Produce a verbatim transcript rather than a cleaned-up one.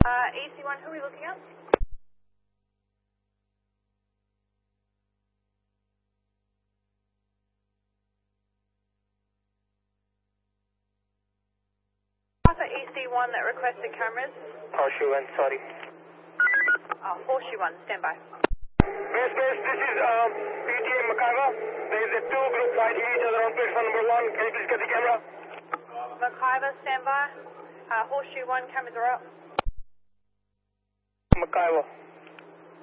Uh, E C one, who are we looking at? Alpha E C one that requested cameras. Horseshoe one, sorry. Oh, Horseshoe one, stand by. Base base, this is um, P T A Makava. There is a two group fighting each other on platform number one. Can you please get the camera? McIver, stand by. Uh, Horseshoe one, cameras are up. Makava.